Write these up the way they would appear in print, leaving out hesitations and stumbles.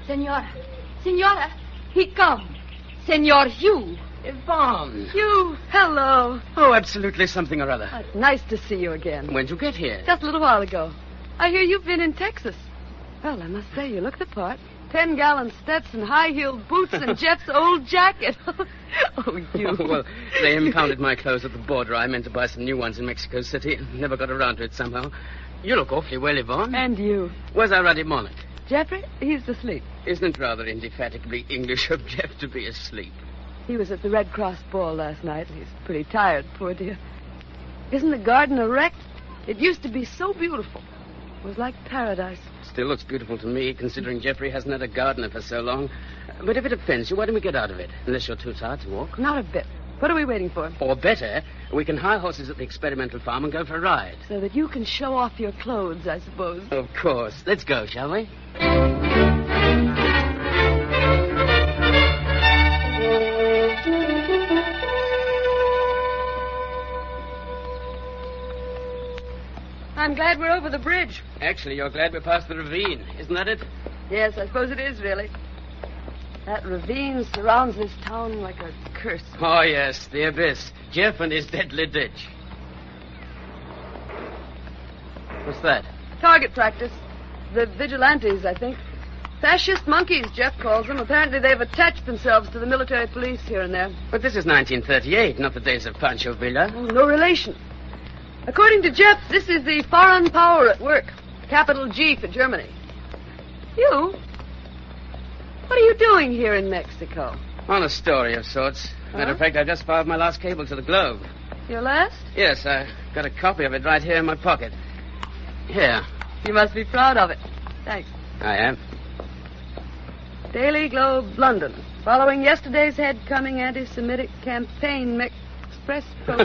Senora. Senora, he come. Senor Hugh. Yvonne. Hugh, hello. Oh, absolutely something or other. It's nice to see you again. When'd you get here? Just a little while ago. I hear you've been in Texas. Well, I must say, you look the part. 10-gallon Stetson, high-heeled boots, and Jeff's old jacket. Oh, you. Well, they impounded my clothes at the border. I meant to buy some new ones in Mexico City. Never got around to it somehow. You look awfully well, Yvonne. And you. Where's our ruddy monarch? Jeffrey, he's asleep. Isn't it rather indefatigably English of Jeff to be asleep? He was at the Red Cross ball last night. He's pretty tired, poor dear. Isn't the garden a wreck? It used to be so beautiful. It was like paradise. Still looks beautiful to me, considering Jeffrey hasn't had a gardener for so long. But if it offends you, why don't we get out of it? Unless you're too tired to walk. Not a bit. What are we waiting for? Or better, we can hire horses at the experimental farm and go for a ride. So that you can show off your clothes, I suppose. Of course. Let's go, shall we? I'm glad we're over the bridge. Actually, you're glad we're past the ravine. Isn't that it? Yes, I suppose it is, really. That ravine surrounds this town like a curse. Oh, yes, the abyss. Jeff and his deadly ditch. What's that? Target practice. The vigilantes, I think. Fascist monkeys, Jeff calls them. Apparently they've attached themselves to the military police here and there. But this is 1938, not the days of Pancho Villa. Oh, no relation. According to Jeff, this is the foreign power at work. Capital G for Germany. You? What are you doing here in Mexico? On a story of sorts. Matter of fact, I just filed my last cable to the Globe. Your last? Yes, I got a copy of it right here in my pocket. Here. You must be proud of it. Thanks. I am. Daily Globe, London. Following yesterday's head-coming anti-Semitic campaign, Express...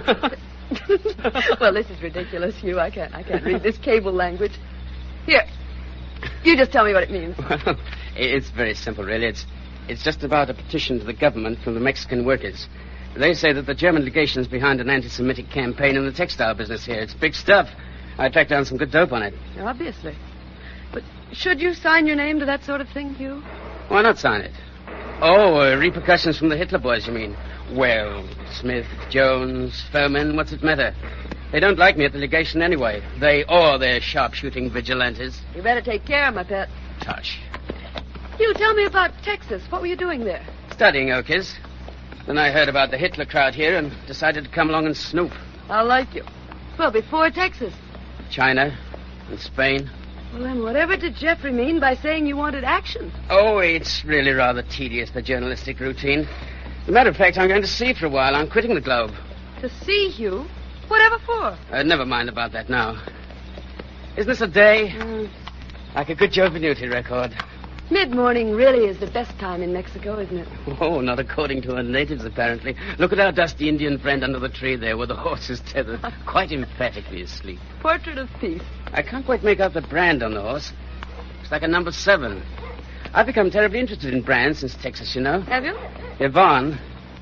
Well, this is ridiculous, Hugh. I can't read this cable language. Here. You just tell me what it means. Well, it's very simple, really. It's just about a petition to the government from the Mexican workers. They say that the German legation's behind an anti-Semitic campaign in the textile business here. It's big stuff. I tracked down some good dope on it. Obviously. But should you sign your name to that sort of thing, Hugh? Why not sign it? Oh, repercussions from the Hitler boys, you mean? Well, Smith, Jones, Foreman, what's it matter? They don't like me at the legation anyway. They or their sharpshooting vigilantes. You better take care, my pet. Tush. Hugh, tell me about Texas. What were you doing there? Studying Okies. Then I heard about the Hitler crowd here and decided to come along and snoop. I like you. Well, before Texas. China and Spain. Well, then whatever did Jeffrey mean by saying you wanted action? Oh, it's really rather tedious, the journalistic routine. As a matter of fact, I'm going to sea for a while. I'm quitting the Globe. To sea, Hugh? Whatever for? Never mind about that now. Isn't this a day? Like a good Joe Venuti record. Mid-morning really is the best time in Mexico, isn't it? Oh, not according to our natives, apparently. Look at our dusty Indian friend under the tree there with the horses tethered, quite emphatically asleep. Portrait of peace. I can't quite make out the brand on the horse. It's like a number 7. I've become terribly interested in brands since Texas, you know. Have you? Yvonne, do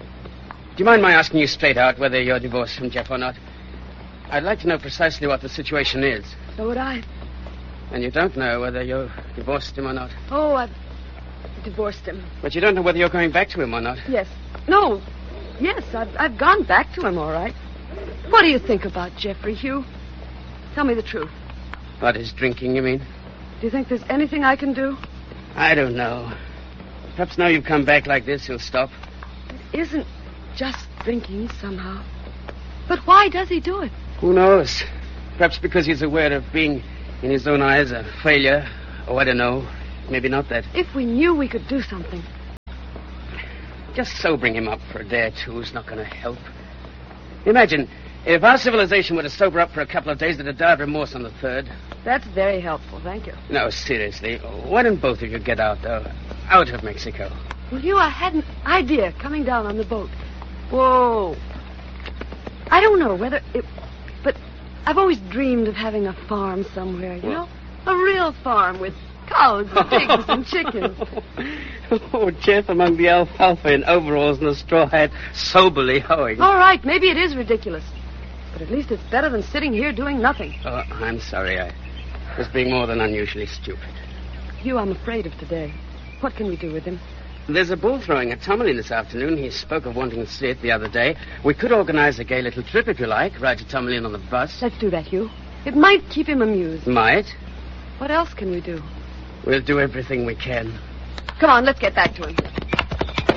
you mind my asking you straight out whether you're divorced from Jeff or not? I'd like to know precisely what the situation is. So would I. And you don't know whether you divorced him or not. Oh, I've divorced him. But you don't know whether you're going back to him or not. Yes. No. Yes, I've gone back to him, all right. What do you think about Jeffrey, Hugh? Tell me the truth. About his drinking, you mean? Do you think there's anything I can do? I don't know. Perhaps now you've come back like this, he'll stop. It isn't just drinking, somehow. But why does he do it? Who knows? Perhaps because he's aware of being, in his own eyes, a failure. Oh, I don't know. Maybe not that. If we knew we could do something. Just sobering him up for a day or two is not going to help. Imagine, if our civilization were to sober up for a couple of days, it'd die of remorse on the 3rd. That's very helpful, thank you. No, seriously. Why don't both of you get out, though? Out of Mexico. Well, Hugh, I had an idea coming down on the boat. Whoa. I don't know whether it... But I've always dreamed of having a farm somewhere, you know? A real farm with cows and pigs and chickens. Oh, Jeff among the alfalfa in overalls and a straw hat, soberly hoeing. All right, maybe it is ridiculous. But at least it's better than sitting here doing nothing. Oh, I'm sorry. I was being more than unusually stupid. Hugh, I'm afraid of today. What can we do with him? There's a bull throwing at Tomerley this afternoon. He spoke of wanting to see it the other day. We could organize a gay little trip, if you like. Ride to Tomerley on the bus. Let's do that, Hugh. It might keep him amused. Might. What else can we do? We'll do everything we can. Come on, let's get back to him.